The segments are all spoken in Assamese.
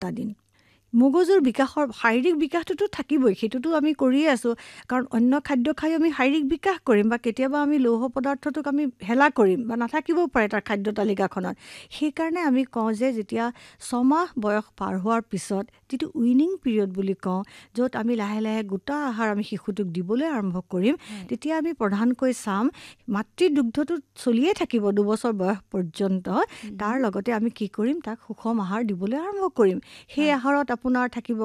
7টা দিন। মগজুৰ বিকাশৰ শাৰীৰিক বিকাশটোতো থাকিবই, সেইটোতো আমি কৰিয়ে আছোঁ, কাৰণ অন্য খাদ্য খাই আমি শাৰীৰিক বিকাশ কৰিম বা কেতিয়াবা আমি লৌহ পদাৰ্থটোক আমি হেলা কৰিম বা নাথাকিবও পাৰে তাৰ খাদ্য তালিকাখনত। সেইকাৰণে আমি কওঁ যে যেতিয়া 6 মাহ বয়স পাৰ হোৱাৰ পিছত যিটো উইনিং পিৰিয়ড বুলি কওঁ, য'ত আমি লাহে লাহে গোটা আহাৰ আমি শিশুটোক দিবলৈ আৰম্ভ কৰিম, তেতিয়া আমি প্ৰধানকৈ চাম মাতৃ দুগ্ধটো চলিয়ে থাকিব 2 বছৰ বয়স পৰ্যন্ত। তাৰ লগতে আমি কি কৰিম, তাক সুষম আহাৰ দিবলৈ আৰম্ভ কৰিম। সেই আহাৰত আপোনাৰ থাকিব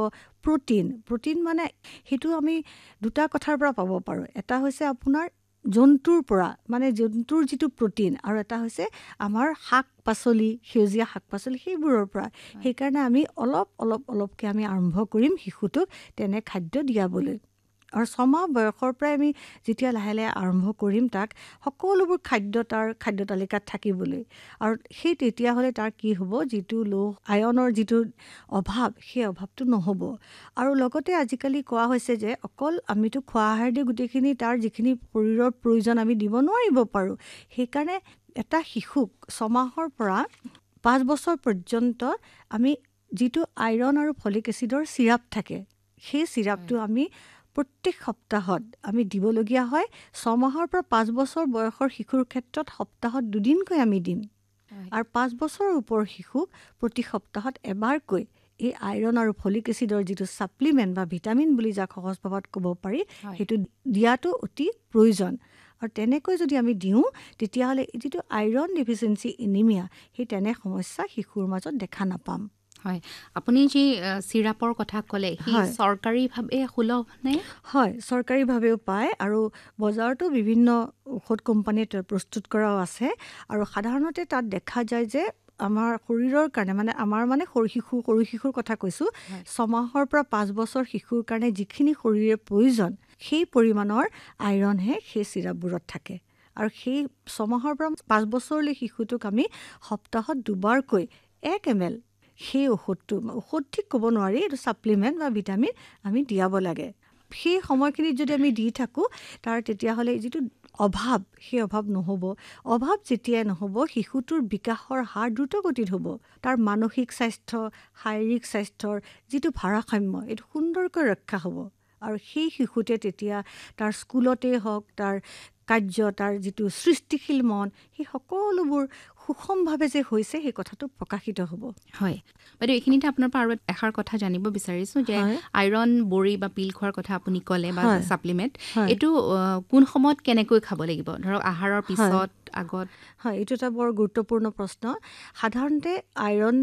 প্ৰটিন মানে সেইটো আমি দুটা কথাৰ পৰা পাব পাৰোঁ। এটা হৈছে আপোনাৰ জন্তুৰ পৰা, মানে জন্তুৰ যিটো প্ৰটিন, আৰু এটা হৈছে আমাৰ শাক পাচলি, সেউজীয়া শাক পাচলি সেইবোৰৰ পৰা। সেইকাৰণে আমি অলপকৈ আমি আৰম্ভ কৰিম শিশুটোক তেনে খাদ্য দিয়াবলৈ। আৰু 6 মাহ বয়সৰ পৰাই আমি যেতিয়া লাহে লাহে আৰম্ভ কৰিম তাক সকলোবোৰ খাদ্য তাৰ খাদ্য তালিকাত থাকিবলৈ, আৰু সেই তেতিয়াহ'লে তাৰ কি হ'ব, যিটো লৌহ আয়নৰ যিটো অভাৱ, সেই অভাৱটো নহ'ব। আৰু লগতে আজিকালি কোৱা হৈছে যে অকল আমিতো খোৱা আহাৰ দি গোটেইখিনি তাৰ যিখিনি শৰীৰৰ প্ৰয়োজন আমি দিব নোৱাৰিব পাৰোঁ। সেইকাৰণে এটা শিশুক 6 মাহৰ পৰা 5 বছৰ পৰ্যন্ত আমি যিটো আইৰণ আৰু ফলিক এচিডৰ চিৰাপ থাকে, সেই চিৰাপটো আমি প্ৰত্যেক সপ্তাহত আমি দিবলগীয়া হয়। 6 মাহৰ পৰা 5 বছৰ বয়সৰ শিশুৰ ক্ষেত্ৰত সপ্তাহত 2 দিনকৈ আমি দিম, আৰু 5 বছৰৰ ওপৰৰ শিশুক প্ৰতি সপ্তাহত এবাৰকৈ এই আইৰণ আৰু ফলিক এচিডৰ যিটো ছাপ্লিমেণ্ট বা ভিটামিন বুলি যাক সহজ ভাষাত ক'ব পাৰি, সেইটো দিয়াটো অতি প্ৰয়োজন। আৰু তেনেকৈ যদি আমি দিওঁ তেতিয়াহ'লে যিটো আইৰণ ডেফিচিয়েঞ্চি এনিমিয়া, সেই তেনে সমস্যা শিশুৰ মাজত দেখা নাপাম। হয়, আপুনি যি চিৰাপৰ কথা ক'লে, সি চৰকাৰীভাৱে সুলভ নে? হয়, চৰকাৰীভাৱেও পায়, আৰু বজাৰতো বিভিন্ন ঔষধ কোম্পানীয়ে প্ৰস্তুত কৰাও আছে। আৰু সাধাৰণতে তাত দেখা যায় যে আমাৰ শৰীৰৰ কাৰণে, মানে আমাৰ সৰু শিশুৰ কথা কৈছোঁ, 6 মাহৰ পৰা 5 বছৰ শিশুৰ কাৰণে যিখিনি শৰীৰৰ প্ৰয়োজন, সেই পৰিমাণৰ আইৰণহে সেই চিৰাপবোৰত থাকে। আৰু সেই 6 মাহৰ পৰা 5 বছৰলৈ শিশুটোক আমি সপ্তাহত 2 বাৰকৈ 1 ml সেই ঔষধ ঠিক ক'ব নোৱাৰি, এইটো ছাপ্লিমেণ্ট বা ভিটামিন আমি দিয়াব লাগে। সেই সময়খিনিত যদি আমি দি থাকোঁ, তাৰ তেতিয়াহ'লে যিটো অভাৱ, সেই অভাৱ নহ'ব। অভাৱ যেতিয়াই নহ'ব, শিশুটোৰ বিকাশৰ হাৰ দ্ৰুতগতিত হ'ব। তাৰ মানসিক স্বাস্থ্য, শাৰীৰিক স্বাস্থ্যৰ যিটো ভাৰসাম্য, এইটো সুন্দৰকৈ ৰক্ষা হ'ব। আৰু সেই শিশুতে তেতিয়া তাৰ স্কুলতেই হওক, তাৰ কাৰ্য, তাৰ যিটো সৃষ্টিশীল মন, সেই সকলোবোৰ সুষমভাৱে যে হৈছে সেই কথাটো প্ৰকাশিত হ'ব। হয় বাইদেউ, এইখিনিতে আপোনাৰ পৰা আৰু এষাৰ কথা জানিব বিচাৰিছোঁ যে আইৰণ বড়ি বা পিল খোৱাৰ কথা আপুনি ক'লে, বা ছাপ্লিমেণ্ট, এইটো কোন সময়ত কেনেকৈ খাব লাগিব? ধৰক আহাৰৰ পিছত, আগত? হয়, এইটো এটা বৰ গুৰুত্বপূৰ্ণ প্ৰশ্ন। সাধাৰণতে আইৰণ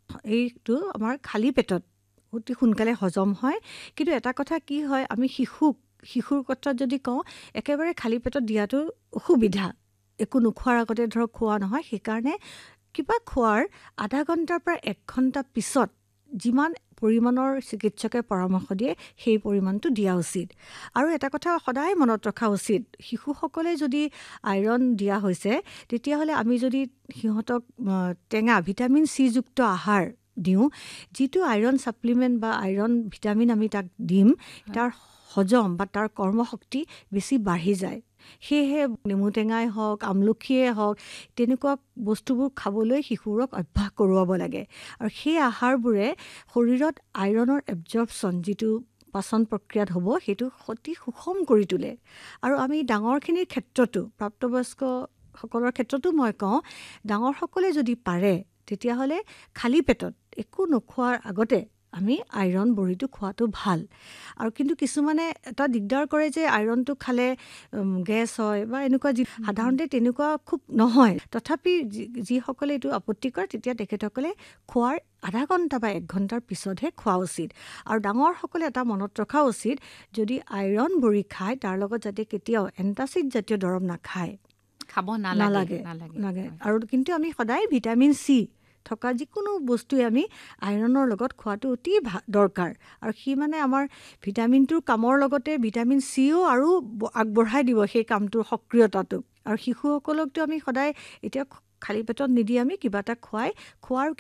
এইটো আমাৰ খালী পেটত অতি সোনকালে হজম হয়, কিন্তু এটা কথা কি হয়, আমি শিশুৰ ক্ষেত্ৰত যদি কওঁ, একেবাৰে খালী পেটত দিয়াটো অসুবিধা। একো নোখোৱাৰ আগতে ধৰক খোৱা নহয়, সেইকাৰণে কিবা খোৱাৰ আধা ঘণ্টাৰ পৰা 1 ঘণ্টা পিছত যিমান পৰিমাণৰ চিকিৎসকে পৰামৰ্শ দিয়ে সেই পৰিমাণটো দিয়া উচিত। আৰু এটা কথা সদায় মনত ৰখা উচিত, শিশুসকলে যদি আইৰণ দিয়া হৈছে, তেতিয়াহ'লে আমি যদি সিহঁতক টেঙা ভিটামিন চি যুক্ত আহাৰ দিওঁ, যিটো আইৰণ ছাপ্লিমেণ্ট বা আইৰণ ভিটামিন আমি তাক দিম, তাৰ হজম বা তাৰ কৰ্মশক্তি বেছি বাঢ়ি যায়। সেয়েহে নেমু টেঙাই হওক, আমলখিয়ে হওক, তেনেকুৱা বস্তুবোৰ খাবলৈ শিশুৰক অভ্যাস কৰোৱাব লাগে। আৰু সেই আহাৰবোৰে শৰীৰত আইৰণৰ এবজৰ্পশ্যন, যিটো পাচন প্ৰক্ৰিয়াত হ'ব, সেইটো অতি সুষম কৰি তোলে। আৰু আমি ডাঙৰখিনিৰ ক্ষেত্ৰতো, প্ৰাপ্তবয়স্কসকলৰ ক্ষেত্ৰতো মই কওঁ, ডাঙৰসকলে যদি পাৰে তেতিয়াহ'লে খালী পেটত একো নোখোৱাৰ আগতে আমি আইৰণ বড়িটো খোৱাটো ভাল। আৰু কিন্তু কিছুমানে এটা দিগদাৰ কৰে যে আইৰণটো খালে গেছ হয় বা এনেকুৱা, সাধাৰণতে তেনেকুৱা খুব নহয়। তথাপি যিসকলে এইটো আপত্তি কৰে, তেতিয়া তেখেতসকলে খোৱাৰ আধা ঘণ্টা বা 1 ঘণ্টাৰ পিছতহে খোৱা উচিত। আৰু ডাঙৰসকলে এটা মনত ৰখা উচিত, যদি আইৰণ বড়ি খায়, তাৰ লগত যাতে কেতিয়াও এণ্টাচিড জাতীয় দৰৱ নাখায়, খাব নালাগে। আৰু কিন্তু আমি সদায় ভিটামিন চি থকা যিকোনো বস্তুৱে আমি আইৰণৰ লগত খোৱাটো অতি দৰকাৰ। আৰু সি আমাৰ ভিটামিনটোৰ কামৰ লগতে ভিটামিন চিও আৰু আগবঢ়াই দিব সেই কামটোৰ সক্ৰিয়তাটোক। আৰু শিশুসকলকতো আমি সদায় এতিয়া খালী পেটত নিদি আমি কিবা এটা খোৱাৰ কিন্তু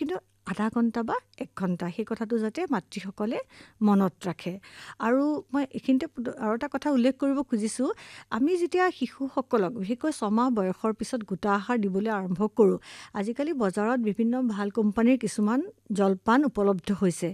আধা ঘণ্টা বা 1 ঘণ্টা, সেই কথাটো যাতে মাতৃসকলে মনত ৰাখে। আৰু মই এইখিনিতে আৰু এটা কথা উল্লেখ কৰিব খুজিছোঁ, আমি যেতিয়া শিশুসকলক বিশেষকৈ 6 মাহ বয়সৰ পিছত গোটা আহাৰ দিবলৈ আৰম্ভ কৰোঁ, আজিকালি বজাৰত বিভিন্ন ভাল কোম্পানীৰ কিছুমান জলপান উপলব্ধ হৈছে।